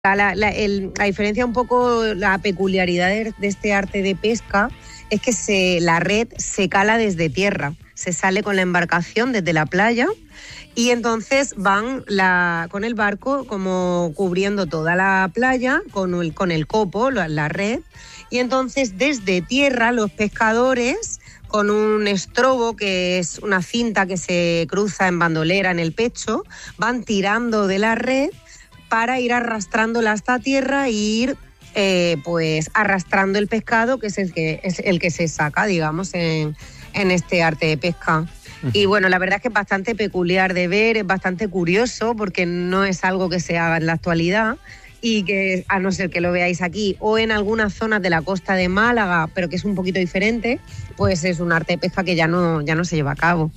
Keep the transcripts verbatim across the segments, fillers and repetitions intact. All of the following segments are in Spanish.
La, la, el, la diferencia un poco, la peculiaridad de, de este arte de pesca es que se, la red se cala desde tierra, se sale con la embarcación desde la playa y entonces van la, con el barco como cubriendo toda la playa con el, con el copo, la, la red, y entonces desde tierra los pescadores con un estrobo, que es una cinta que se cruza en bandolera en el pecho, van tirando de la red para ir arrastrándola hasta tierra e ir eh, pues arrastrando el pescado, que es el que es el que se saca, digamos, en, en este arte de pesca. Uh-huh. Y bueno, la verdad es que es bastante peculiar de ver, es bastante curioso, porque no es algo que se haga en la actualidad y que, a no ser que lo veáis aquí o en algunas zonas de la costa de Málaga, pero que es un poquito diferente, pues es un arte de pesca que ya no, ya no se lleva a cabo.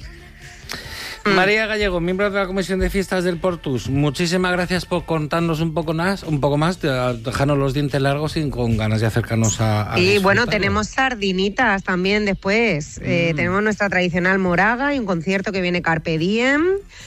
María Gallego, miembro de la Comisión de Fiestas del Portus, muchísimas gracias por contarnos un poco más, un poco más, dejarnos los dientes largos y con ganas de acercarnos a... a y bueno, tenemos sardinitas también después, mm. eh, tenemos nuestra tradicional moraga y un concierto que viene Carpe Diem.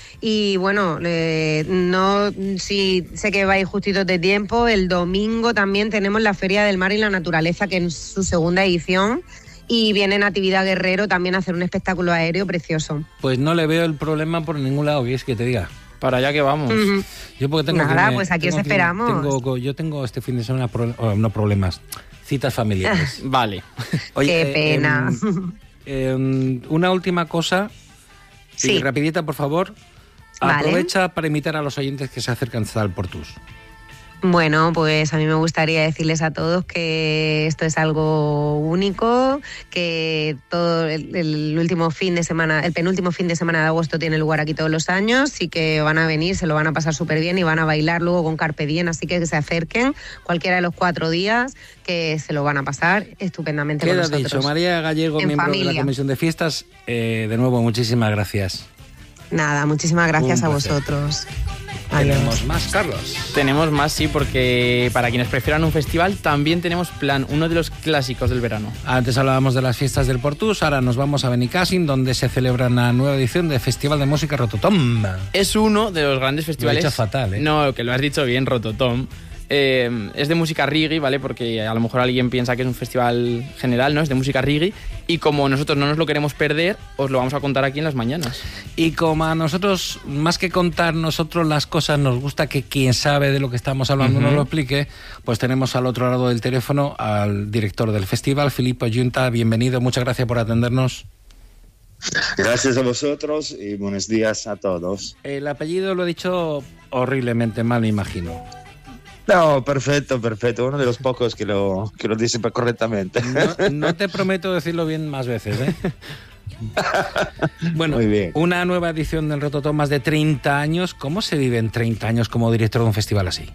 Y bueno, eh, no, sí, sé que vais justitos de tiempo, el domingo también tenemos la Feria del Mar y la Naturaleza, que es su segunda edición. Y viene Natividad Guerrero también a hacer un espectáculo aéreo precioso. Pues no le veo el problema por ningún lado, ¿qué es que te diga? Para allá que vamos. Uh-huh. Yo porque tengo Nada, que pues aquí os que, esperamos. Tengo, yo tengo este fin de semana, pro, oh, no problemas, citas familiares. Vale. Oye, Qué pena. Eh, eh, una última cosa, sí. y rapidita, por favor. Vale. Aprovecha para invitar a los oyentes que se acercan hasta el Portus. Bueno, pues a mí me gustaría decirles a todos que esto es algo único, que todo el, el último fin de semana, el penúltimo fin de semana de agosto tiene lugar aquí todos los años y que van a venir, se lo van a pasar súper bien y van a bailar luego con Carpe Diem, así que que se acerquen cualquiera de los cuatro días, que se lo van a pasar estupendamente con nosotros. Queda dicho, María Gallego, en miembro familia. de la Comisión de Fiestas, eh, de nuevo, muchísimas gracias. Nada, muchísimas gracias a vosotros. Adiós. Tenemos más, Carlos. Tenemos más, sí, porque para quienes prefieran un festival también tenemos plan, uno de los clásicos del verano. Antes hablábamos de las fiestas del Portus, ahora nos vamos a Benicàssim, donde se celebra una nueva edición del Festival de Música Rototom. Es uno de los grandes festivales... Lo he dicho fatal, ¿eh? No, que lo has dicho bien, Rototom. Eh, es de música reggae, ¿vale? Porque a lo mejor alguien piensa que es un festival general, ¿no? Es de música reggae. Y como nosotros no nos lo queremos perder, os lo vamos a contar aquí en las mañanas. Y como a nosotros, más que contar nosotros las cosas, nos gusta que quien sabe de lo que estamos hablando uh-huh. nos lo explique, pues tenemos al otro lado del teléfono al director del festival, Filippo Giunta. Bienvenido, muchas gracias por atendernos. Gracias a vosotros y buenos días a todos. El apellido lo he dicho horriblemente mal, me imagino. No, perfecto, perfecto. Uno de los pocos que lo, que lo dice correctamente. No, no te prometo decirlo bien más veces, ¿eh? Bueno, muy bien. Una nueva edición del Rototom, más de treinta años. ¿Cómo se vive en treinta años como director de un festival así?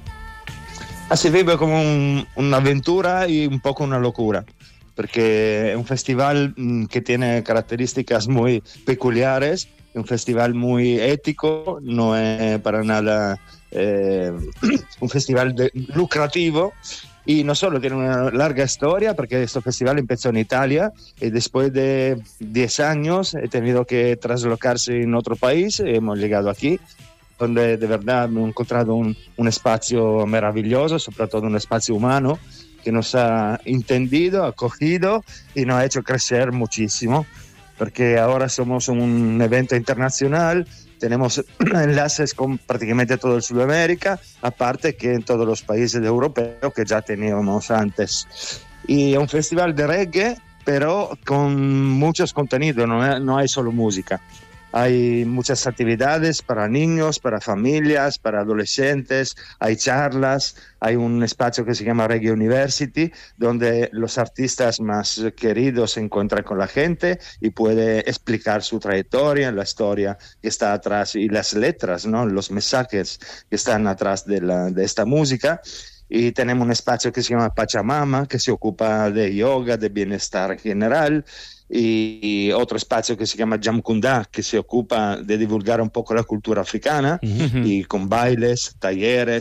Se vive como un, una aventura y un poco una locura, porque es un festival que tiene características muy peculiares, un festival muy ético, no es para nada... Eh, un festival de, lucrativo, y no solo tiene una larga historia, porque este festival empezó en Italia y después de diez años he tenido que traslocarse en otro país y hemos llegado aquí, donde de verdad hemos encontrado un, un espacio maravilloso, sobre todo un espacio humano que nos ha entendido, acogido y nos ha hecho crecer muchísimo, porque ahora somos un evento internacional. Tenemos enlaces con prácticamente todo el Sudamérica, aparte que en todos los países europeos que ya teníamos antes. Y es un festival de reggae, pero con muchos contenidos, no, es, no hay solo música. Hay muchas actividades para niños, para familias, para adolescentes, hay charlas, hay un espacio que se llama Reggae University, donde los artistas más queridos se encuentran con la gente y puede explicar su trayectoria, la historia que está atrás y las letras, ¿no? Los mensajes que están atrás de, la, de esta música. Y tenemos un espacio que se llama Pachamama, que se ocupa de yoga, de bienestar general, y otro espacio que se llama Jamkunda, que se ocupa de divulgar un poco la cultura africana, uh-huh. y con bailes, talleres,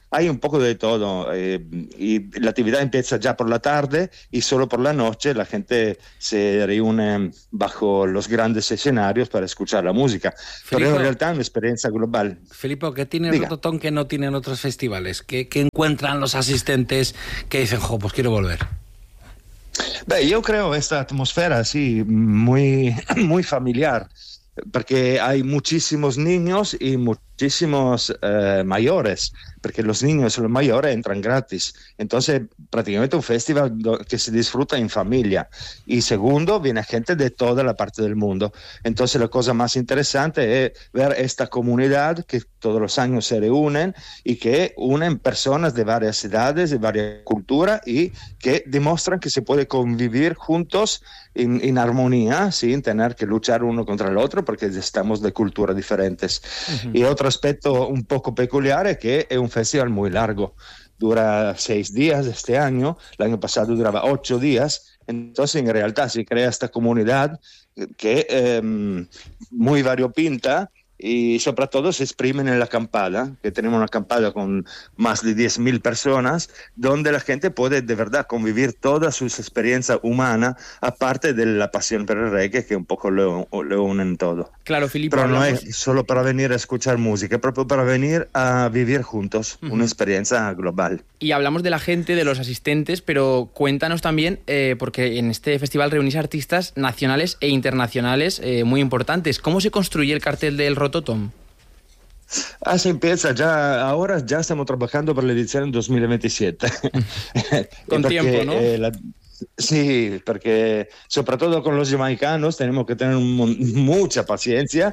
hay un poco de todo, eh, y la actividad empieza ya por la tarde y solo por la noche la gente se reúne bajo los grandes escenarios para escuchar la música. Filippo, pero en realidad es una experiencia global. Filippo, ¿qué tiene Diga. Rototom que no tienen otros festivales? ¿Qué, qué encuentran los asistentes que dicen, jo, pues quiero volver? Beh, yo creo esta atmósfera así muy, muy familiar, porque hay muchísimos niños y muchísimos eh, mayores, porque los niños y los mayores entran gratis. Entonces, prácticamente un festival que se disfruta en familia. Y segundo, viene gente de toda la parte del mundo. Entonces, la cosa más interesante es ver esta comunidad que todos los años se reúnen y que unen personas de varias edades, de varias culturas y que demuestran que se puede convivir juntos en, en armonía, sin tener que luchar uno contra el otro, porque estamos de culturas diferentes. Uh-huh. Y otro aspecto un poco peculiar es que es un festival muy largo, dura seis días este año, el año pasado duraba ocho días, entonces en realidad se crea esta comunidad que es eh, muy variopinta y sobre todo se exprime en la acampada, que tenemos una acampada con más de diez mil personas, donde la gente puede de verdad convivir todas sus experiencias humanas, aparte de la pasión por el reggae, que un poco lo, lo unen todo. Claro, Filippo. Pero no hablamos... es solo para venir a escuchar música, es proprio para venir a vivir juntos, uh-huh. una experiencia global. Y hablamos de la gente, de los asistentes, pero cuéntanos también, eh, porque en este festival reunís artistas nacionales e internacionales eh, muy importantes. ¿Cómo se construye el cartel del Rototom? Ah, se empieza ya, ahora ya estamos trabajando para la edición dos mil veintisiete. Con porque, tiempo, ¿no? Eh, la, sí, porque sobre todo con los jamaicanos tenemos que tener un, mucha paciencia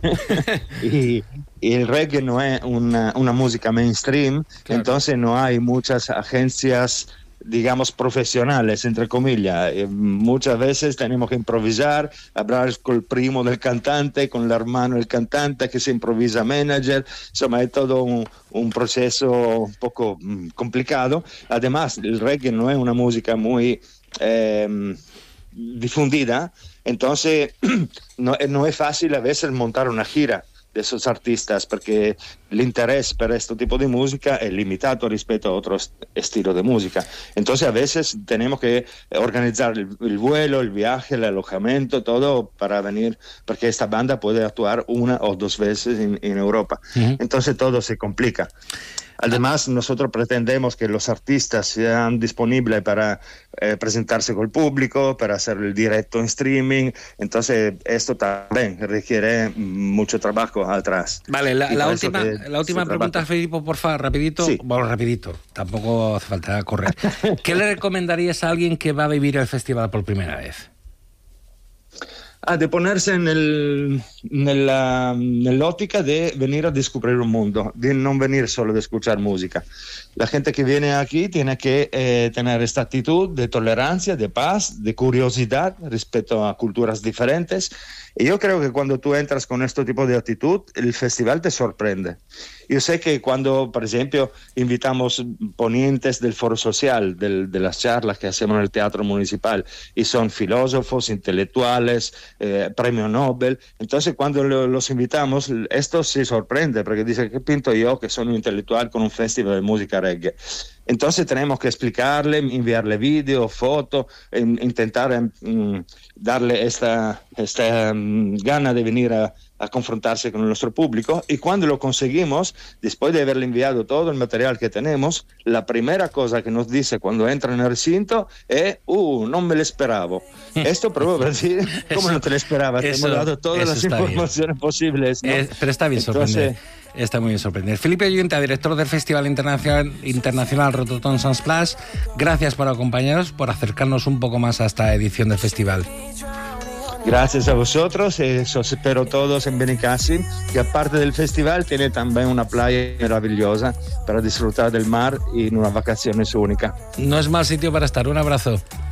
y, y el reggae no es una, una música mainstream, claro. Entonces no hay muchas agencias, digamos, profesionales, entre comillas. Eh, muchas veces tenemos que improvisar, hablar con el primo del cantante, con el hermano del cantante que se improvisa manager. Insomma, es todo un, un proceso un poco mm, complicado. Además, el reggae no es una música muy eh, difundida, entonces no, no es fácil a veces montar una gira de esos artistas, porque el interés por este tipo de música es limitado respecto a otros estilos de música. Entonces a veces tenemos que organizar el, el vuelo, el viaje, el alojamiento, todo para venir, porque esta banda puede actuar una o dos veces en, en Europa. Uh-huh. Entonces todo se complica. Además, nosotros pretendemos que los artistas sean disponibles para eh, presentarse con el público, para hacer el directo en streaming. Entonces, esto también requiere mucho trabajo atrás. Vale, la, la última, la última pregunta, Filippo, por favor, rapidito. Sí. Bueno, rapidito, tampoco hace falta correr. ¿Qué le recomendarías a alguien que va a vivir el festival por primera vez? Ah, de ponerse en el, nella, nell'ottica de venir a descubrir un mundo, de no venir solo de escuchar música. La gente que viene aquí tiene que eh, tener esta actitud de tolerancia, de paz, de curiosidad respecto a culturas diferentes. Y yo creo que cuando tú entras con este tipo de actitud, el festival te sorprende. Yo sé que cuando, por ejemplo, invitamos ponentes del Foro Social, del, de las charlas que hacemos en el Teatro Municipal, y son filósofos, intelectuales, eh, premio Nobel, entonces cuando lo, los invitamos, esto se sorprende, porque dicen, ¿qué pinto yo que soy un intelectual con un festival de música reggae? Entonces tenemos que explicarle, enviarle vídeos, fotos, intentar um, darle esta, esta um, gana de venir a, a confrontarse con nuestro público. Y cuando lo conseguimos, después de haberle enviado todo el material que tenemos, la primera cosa que nos dice cuando entra en el recinto es, uh, no me lo esperaba. Esto prueba para decir, ¿cómo no te lo esperabas? Te hemos dado todas las informaciones bien. posibles, ¿no? Es, pero está bien sorprender. Está muy bien sorprender. Filippo Giunta, director del Festival Internacional, Internacional Rototom Sunsplash, gracias por acompañarnos, por acercarnos un poco más a esta edición del festival. Gracias a vosotros, eso espero todos en Benicassim, que aparte del festival tiene también una playa maravillosa para disfrutar del mar y una vacaciones única. No es mal sitio para estar, un abrazo.